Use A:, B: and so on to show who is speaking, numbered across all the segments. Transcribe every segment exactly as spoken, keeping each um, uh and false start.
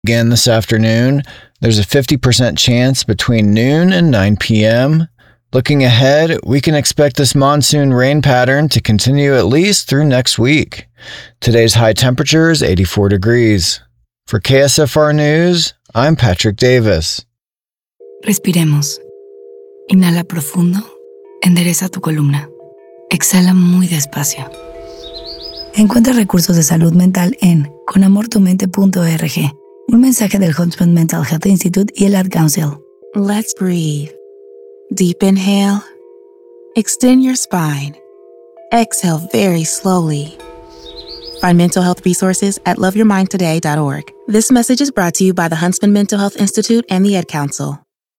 A: Again this afternoon, there's a fifty percent chance between noon and nine p.m. Looking ahead, we can expect this monsoon rain pattern to continue at least through next week. Today's high temperature is eighty-four degrees. For K S F R News, I'm Patrick Davis.
B: Respiremos. Inhala profundo, endereza tu columna. Exhala muy despacio. Encuentra recursos de salud mental en con amor tu mente punto org. Un mensaje del Huntsman Mental Health Institute y el Ad Council.
C: Let's breathe. Deep inhale. Extend your spine. Exhale very slowly. Find mental health resources at love your mind today dot org. This message is brought to you by the Huntsman Mental Health Institute and the Ad Council.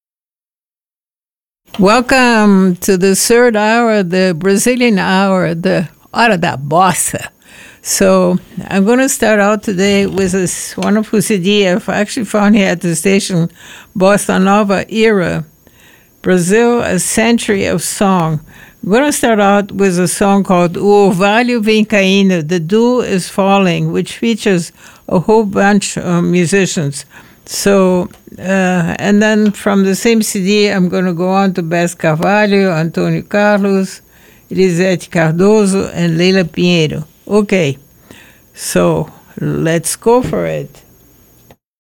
D: Welcome to the third hour, the Brazilian hour, the Hora da Bossa. So I'm going to start out today with this wonderful C D I've actually found here at the station, Bossa Nova Era, Brazil, a Century of Song. I'm going to start out with a song called O Orvalho Vem Caindo, The Dew is Falling, which features a whole bunch of musicians. So, uh, and then from the same C D, I'm going to go on to Bess Carvalho, Antônio Carlos, Elisete Cardoso, and Leila Pinheiro. Okay, so let's go for it.